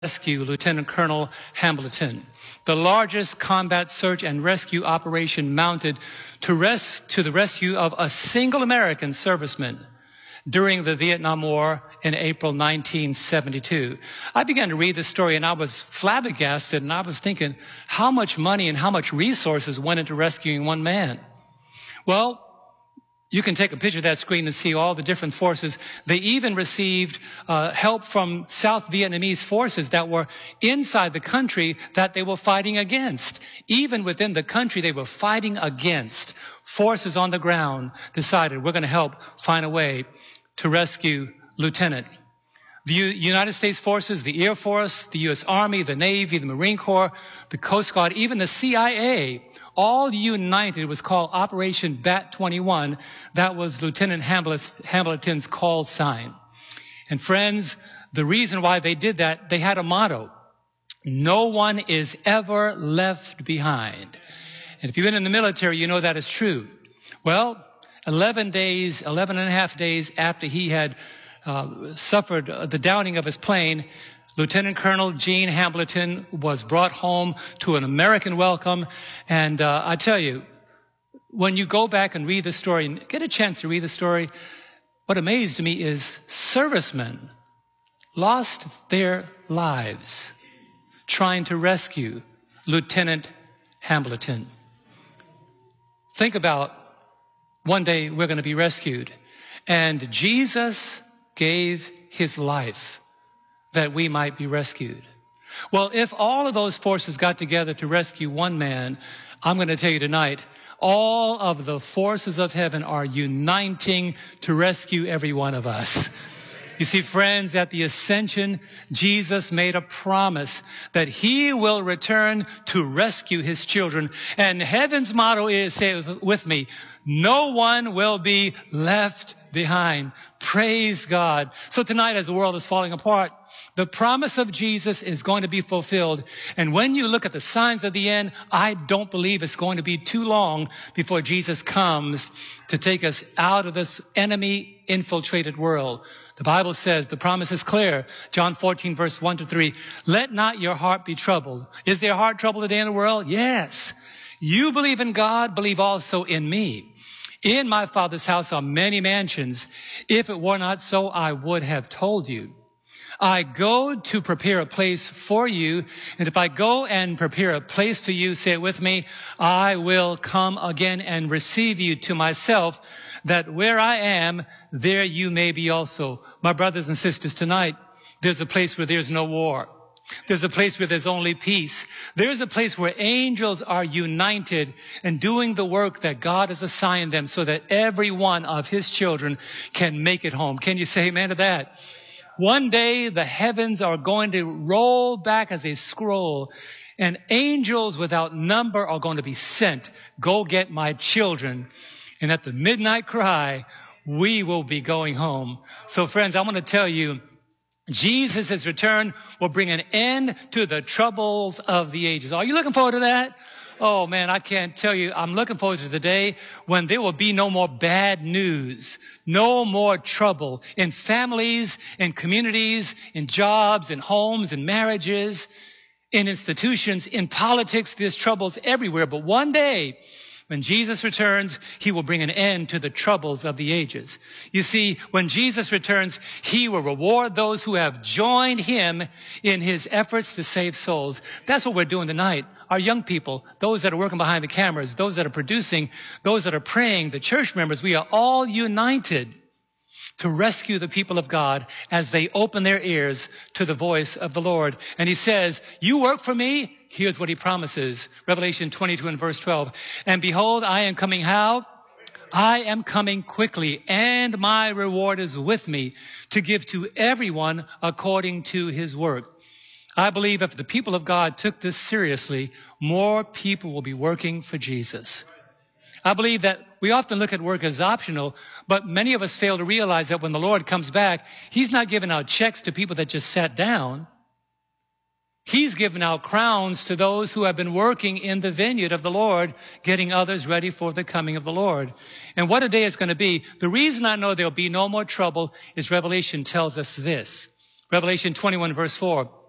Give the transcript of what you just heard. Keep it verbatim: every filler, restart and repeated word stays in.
rescue Lieutenant Colonel Hambleton, the largest combat search and rescue operation mounted to, res- to the rescue of a single American serviceman during the Vietnam War in April nineteen seventy-two. I began to read the story and I was flabbergasted, and I was thinking how much money and how much resources went into rescuing one man. Well, you can take a picture of that screen and see all the different forces. They even received uh, help from South Vietnamese forces that were inside the country that they were fighting against. Even within the country they were fighting against, forces on the ground decided we're going to help find a way to rescue Lieutenant. The U- United States forces, the Air Force, the U S Army, the Navy, the Marine Corps, the Coast Guard, even the C I A, all united. It was called Operation Bat twenty-one. That was Lieutenant Hambleton's call sign. And friends, the reason why they did that, they had a motto: no one is ever left behind. And if you've been in the military, you know that is true. Well, eleven days, eleven and a half days after he had uh, suffered the downing of his plane, Lieutenant Colonel Gene Hambleton was brought home to an American welcome. And uh, I tell you, when you go back and read the story, and get a chance to read the story, what amazed me is servicemen lost their lives trying to rescue Lieutenant Hambleton. Think about, one day we're going to be rescued. And Jesus gave his life that we might be rescued. Well, if all of those forces got together to rescue one man, I'm going to tell you tonight, all of the forces of heaven are uniting to rescue every one of us. You see, friends, at the ascension, Jesus made a promise that he will return to rescue his children. And heaven's motto is, say it with me, no one will be left behind. Praise God. So tonight, as the world is falling apart, the promise of Jesus is going to be fulfilled. And when you look at the signs of the end, I don't believe it's going to be too long before Jesus comes to take us out of this enemy-infiltrated world. The Bible says, the promise is clear. John fourteen, verse one to three. Let not your heart be troubled. Is there heart trouble today in the world? Yes. You believe in God, believe also in me. In my Father's house are many mansions. If it were not so, I would have told you. I go to prepare a place for you, and if I go and prepare a place for you, say it with me, I will come again and receive you to myself, that where I am, there you may be also. My brothers and sisters, tonight, there's a place where there's no war. There's a place where there's only peace. There's a place where angels are united and doing the work that God has assigned them so that every one of his children can make it home. Can you say amen to that? One day the heavens are going to roll back as a scroll, and angels without number are going to be sent. Go get my children. And at the midnight cry, we will be going home. So friends, I want to tell you, Jesus' return will bring an end to the troubles of the ages. Are you looking forward to that? Oh man, I can't tell you. I'm looking forward to the day when there will be no more bad news, no more trouble in families, in communities, in jobs, in homes, in marriages, in institutions, in politics. There's troubles everywhere. But one day, when Jesus returns, he will bring an end to the troubles of the ages. You see, when Jesus returns, he will reward those who have joined him in his efforts to save souls. That's what we're doing tonight. Our young people, those that are working behind the cameras, those that are producing, those that are praying, the church members, we are all united to rescue the people of God as they open their ears to the voice of the Lord. And he says, you work for me. Here's what he promises. Revelation twenty-two and verse twelve. And behold, I am coming how? I am coming quickly, and my reward is with me to give to everyone according to his work. I believe if the people of God took this seriously, more people will be working for Jesus. I believe that we often look at work as optional, but many of us fail to realize that when the Lord comes back, he's not giving out checks to people that just sat down. He's given out crowns to those who have been working in the vineyard of the Lord, getting others ready for the coming of the Lord. And what a day it's going to be. The reason I know there'll be no more trouble is Revelation tells us this. Revelation twenty-one verse four.